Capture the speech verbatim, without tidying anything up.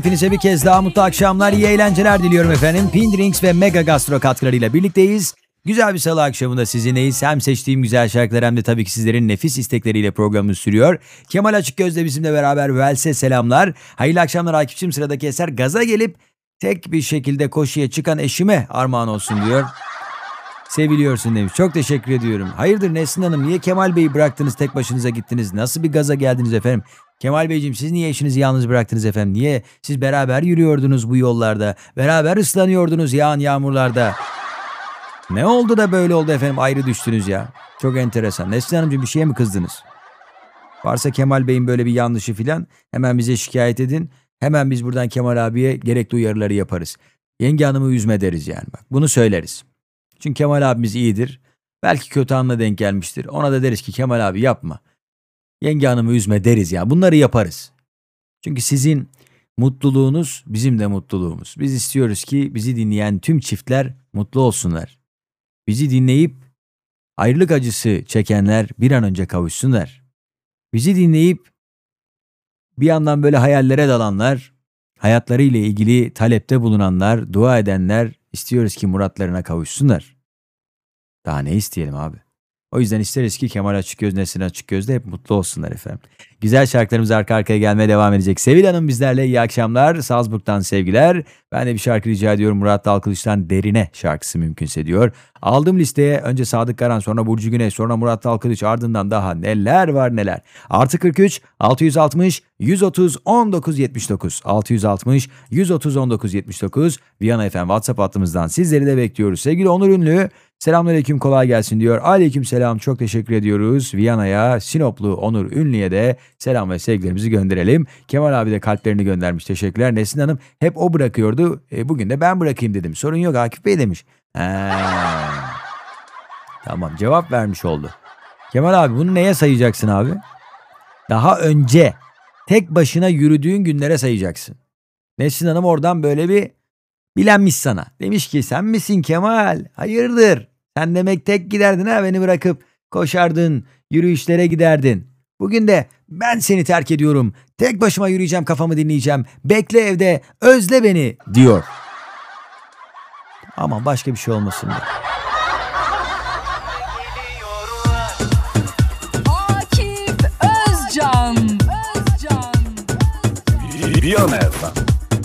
Hepinize bir kez daha mutlu akşamlar, iyi eğlenceler diliyorum efendim. Pindrinks ve Mega Gastro katkılarıyla birlikteyiz. Güzel bir salı akşamında sizinleyiz. Hem seçtiğim güzel şarkılar hem de tabii ki sizlerin nefis istekleriyle programımız sürüyor. Kemal Açıkgöz de bizimle beraber. Velse selamlar. Hayırlı akşamlar Akif'cim. Sıradaki eser gaza gelip tek bir şekilde koşuya çıkan eşime armağan olsun diyor. Seviliyorsun demiş. Çok teşekkür ediyorum. Hayırdır Nesrin Hanım, niye Kemal Bey'i bıraktınız, tek başınıza gittiniz? Nasıl bir gaza geldiniz efendim? Kemal Beyciğim, siz niye eşinizi yalnız bıraktınız efendim? Niye? Siz beraber yürüyordunuz bu yollarda. Beraber ıslanıyordunuz yağan yağmurlarda. Ne oldu da böyle oldu efendim, ayrı düştünüz ya? Çok enteresan. Nesrin Hanımcığım, bir şeye mi kızdınız? Varsa Kemal Bey'in böyle bir yanlışı filan hemen bize şikayet edin. Hemen biz buradan Kemal abiye gerekli uyarıları yaparız. Yenge hanımı üzme deriz yani, bak bunu söyleriz. Çünkü Kemal abimiz iyidir. Belki kötü anla denk gelmiştir. Ona da deriz ki Kemal abi yapma. Yenge hanımı üzme deriz ya. Bunları yaparız. Çünkü sizin mutluluğunuz bizim de mutluluğumuz. Biz istiyoruz ki bizi dinleyen tüm çiftler mutlu olsunlar. Bizi dinleyip ayrılık acısı çekenler bir an önce kavuşsunlar. Bizi dinleyip bir yandan böyle hayallere dalanlar, hayatlarıyla ilgili talepte bulunanlar, dua edenler istiyoruz ki muratlarına kavuşsunlar. Daha ne isteyelim abi? O yüzden isteriz ki Kemal Açıkgöz, Nesrin Açıkgöz de hep mutlu olsunlar efendim. Güzel şarkılarımız arka arkaya gelmeye devam edecek. Sevil Hanım bizlerle, iyi akşamlar. Salzburg'dan sevgiler. Ben de bir şarkı rica ediyorum. Murat Dalkılıç'tan Derine şarkısı mümkünse diyor. Aldım listeye önce Sadık Karan, sonra Burcu Güneş, sonra Murat Dalkılıç, ardından daha neler var neler. Artı kırk üç, altı yüz altmış, yüz otuz, on dokuz yetmiş dokuz. altı yüz altmış, yüz otuz, on dokuz yetmiş dokuz. Viyana F M WhatsApp hattımızdan sizleri de bekliyoruz. Sevgili Onur Ünlü, selamünaleyküm, kolay gelsin diyor. Aleyküm selam, çok teşekkür ediyoruz. Viyana'ya, Sinoplu Onur Ünlü'ye de selam ve sevgilerimizi gönderelim. Kemal abi de kalplerini göndermiş, teşekkürler. Nesrin Hanım hep o bırakıyordu. E, bugün de ben bırakayım dedim. Sorun yok Akif Bey demiş. He. Tamam, cevap vermiş oldu. Kemal abi, bunu neye sayacaksın abi? Daha önce tek başına yürüdüğün günlere sayacaksın. Nesrin Hanım oradan böyle bir bilenmiş sana. Demiş ki sen misin Kemal? Hayırdır? Sen demek tek giderdin ha, beni bırakıp koşardın, yürüyüşlere giderdin. Bugün de ben seni terk ediyorum. Tek başıma yürüyeceğim, kafamı dinleyeceğim. Bekle evde, özle beni diyor. Ama başka bir şey olmasın diye.